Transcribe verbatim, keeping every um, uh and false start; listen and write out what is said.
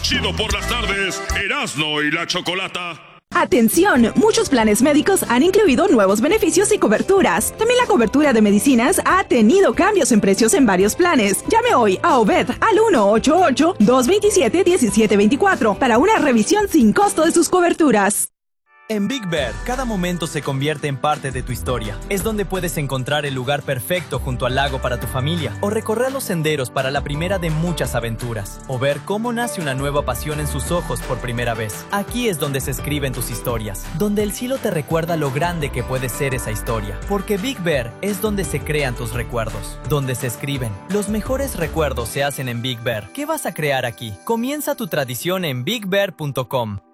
chido por las tardes, Erasmo y la Chocolata. ¡Atención! Muchos planes médicos han incluido nuevos beneficios y coberturas. También la cobertura de medicinas ha tenido cambios en precios en varios planes. Llame hoy a Obed al uno ocho ocho, dos dos siete, uno siete dos cuatro para una revisión sin costo de sus coberturas. En Big Bear, cada momento se convierte en parte de tu historia. Es donde puedes encontrar el lugar perfecto junto al lago para tu familia, o recorrer los senderos para la primera de muchas aventuras, o ver cómo nace una nueva pasión en sus ojos por primera vez. Aquí es donde se escriben tus historias, donde el cielo te recuerda lo grande que puede ser esa historia. Porque Big Bear es donde se crean tus recuerdos, donde se escriben. Los mejores recuerdos se hacen en Big Bear. ¿Qué vas a crear aquí? Comienza tu tradición en big bear punto com.